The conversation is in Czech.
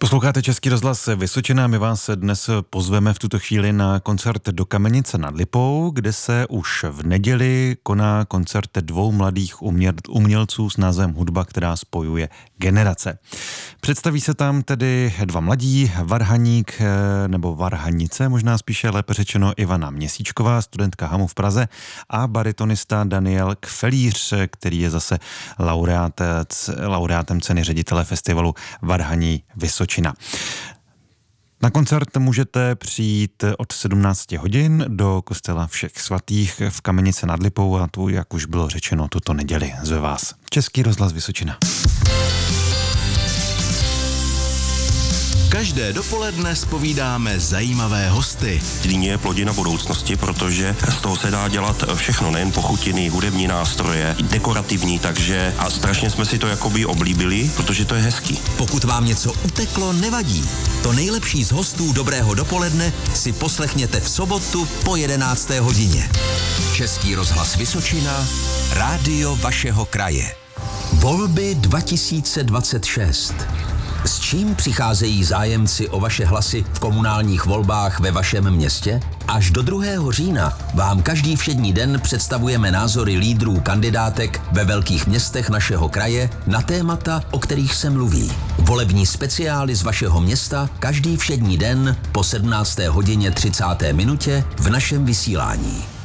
Posloucháte Český rozhlas Vysočina, my vás dnes pozveme v tuto chvíli na koncert do Kamenice nad Lipou, kde se už v neděli koná koncert dvou mladých umělců s názvem Hudba, která spojuje generace. Představí se tam tedy dva mladí, varhaník nebo varhanice, možná spíše lépe řečeno Ivana Měsíčková, studentka HAMU v Praze, a baritonista Daniel Kfelíř, který je zase laureátem ceny ředitele festivalu Varhaní Vysočina. Na koncert můžete přijít od 17 hodin do kostela Všech svatých v Kamenici nad Lipou a tu, jak už bylo řečeno, tuto neděli zve vás Český rozhlas Vysočina. Každé dopoledne zpovídáme zajímavé hosty. Zlíně je plodina budoucnosti, protože z toho se dá dělat všechno, nejen pochutiny, hudební nástroje, dekorativní, takže a strašně jsme si to jakoby oblíbili, protože to je hezký. Pokud vám něco uteklo, nevadí. To nejlepší z hostů Dobrého dopoledne si poslechněte v sobotu po 11. hodině. Český rozhlas Vysočina, rádio vašeho kraje. Volby 2026. S čím přicházejí zájemci o vaše hlasy v komunálních volbách ve vašem městě? Až do 2. října vám každý všední den představujeme názory lídrů kandidátek ve velkých městech našeho kraje na témata, o kterých se mluví. Volební speciály z vašeho města každý všední den po 17. hodině 30. minutě v našem vysílání.